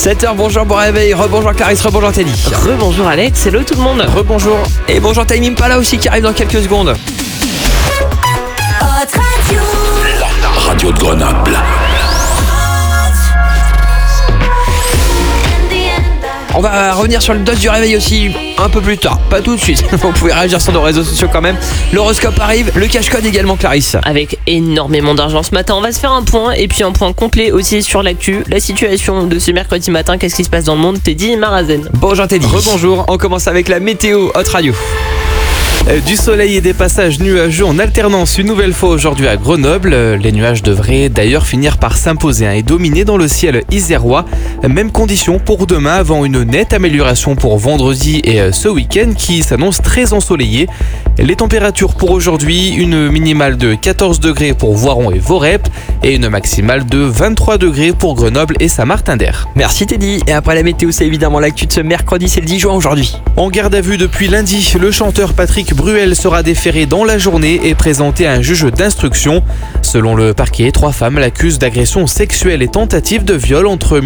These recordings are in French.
7h, bonjour, bon réveil, rebonjour Clarisse, rebonjour Teddy. Rebonjour Alex, hello tout le monde. Rebonjour. Et bonjour Time Impala aussi qui arrive dans quelques secondes. La radio de Grenoble. On va revenir sur le dos du réveil aussi un peu plus tard, pas tout de suite. Vous pouvez réagir sur nos réseaux sociaux quand même. L'horoscope arrive, le cache-code également Clarisse. Avec énormément d'argent ce matin, on va se faire un point et puis un point complet aussi sur l'actu, la situation de ce mercredi matin, qu'est-ce qui se passe dans le monde, Teddy Marazen. Bonjour Teddy. Rebonjour. On commence avec la météo Hot Radio. Du soleil et des passages nuageux en alternance une nouvelle fois aujourd'hui à Grenoble. Les nuages devraient d'ailleurs finir par s'imposer et dominer dans le ciel isérois. Même condition pour demain avant une nette amélioration pour vendredi et ce week-end qui s'annonce très ensoleillé. Les températures pour aujourd'hui, une minimale de 14 degrés pour Voiron et Vorep et une maximale de 23 degrés pour Grenoble et Saint-Martin-d'Air. Merci Teddy. Et après la météo, c'est évidemment l'actu de ce mercredi, c'est le 10 juin aujourd'hui. En garde à vue depuis lundi, le chanteur Patrick Bruel sera déféré dans la journée et présenté à un juge d'instruction. Selon le parquet, 3 femmes l'accusent d'agression sexuelle et tentative de viol entre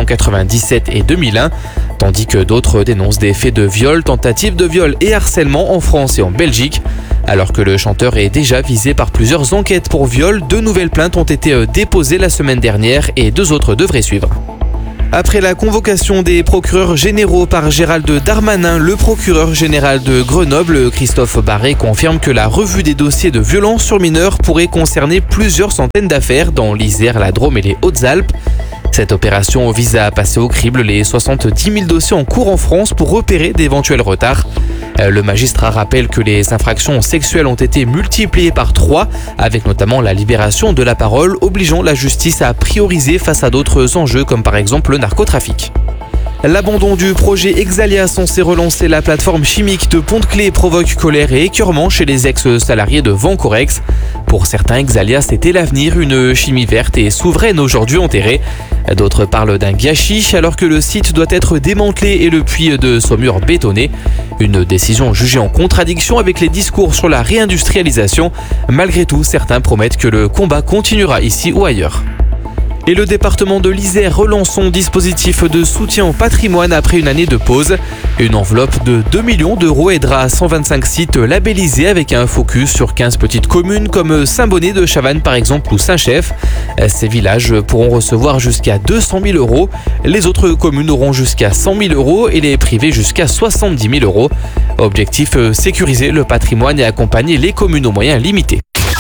1997 et 2001, tandis que d'autres dénoncent des faits de viol, tentative de viol et harcèlement en France et en Belgique. Alors que le chanteur est déjà visé par plusieurs enquêtes pour viol, 2 nouvelles plaintes ont été déposées la semaine dernière et 2 autres devraient suivre. Après la convocation des procureurs généraux par Gérald Darmanin, le procureur général de Grenoble, Christophe Barré, confirme que la revue des dossiers de violences sur mineurs pourrait concerner plusieurs centaines d'affaires dans l'Isère, la Drôme et les Hautes-Alpes. Cette opération vise à passer au crible les 70 000 dossiers en cours en France pour repérer d'éventuels retards. Le magistrat rappelle que les infractions sexuelles ont été multipliées par 3, avec notamment la libération de la parole, obligeant la justice à prioriser face à d'autres enjeux comme par exemple le narcotrafic. L'abandon du projet Exalia censé relancer la plateforme chimique de Pont-de-Claix provoque colère et écœurement chez les ex-salariés de Vancorex. Pour certains, Exalia c'était l'avenir, une chimie verte et souveraine aujourd'hui enterrée. D'autres parlent d'un gâchis alors que le site doit être démantelé et le puits de Saumur bétonné. Une décision jugée en contradiction avec les discours sur la réindustrialisation. Malgré tout, certains promettent que le combat continuera ici ou ailleurs. Et le département de l'Isère relance son dispositif de soutien au patrimoine après une année de pause. Une enveloppe de 2 millions d'euros aidera 125 sites labellisés avec un focus sur 15 petites communes comme Saint-Bonnet de Chavannes par exemple ou Saint-Chef. Ces villages pourront recevoir jusqu'à 200 000 euros. Les autres communes auront jusqu'à 100 000 euros et les privés jusqu'à 70 000 euros. Objectif, sécuriser le patrimoine et accompagner les communes aux moyens limités.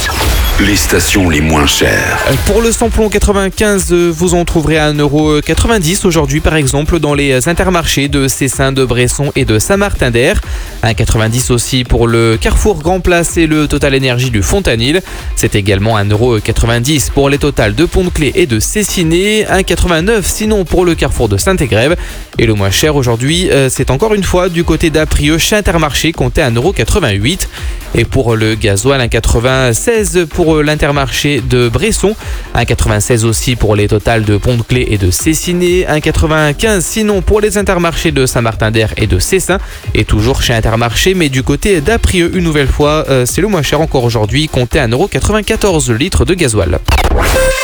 Les stations les moins chères. Pour le samplon 95, vous en trouverez à 1,90 € aujourd'hui par exemple dans les intermarchés de Cessin, de Bresson et de Saint-Martin-d'Air. 1,90 € aussi pour le Carrefour Grand Place et le Total Énergie du Fontanil. C'est également 1,90 € pour les Total de Pont-de-Claix et de Cessiné. 1,89 € sinon pour le Carrefour de Saint-Égrève. Et le moins cher aujourd'hui, c'est encore une fois du côté d'Aprieux chez Intermarché, compté à 1,88 €. Et pour le gasoil, 1,96 € pour l'Intermarché de Bresson, 1,96 € aussi pour les Total de Pont-de-Claix et de Cessiné, 1,95 € sinon pour les Intermarchés de Saint-Martin-d'Air et de Cessin, et toujours chez Intermarché, mais du côté d'Aprieux, une nouvelle fois, c'est le moins cher encore aujourd'hui, compté à 1,94 € le litre de gasoil.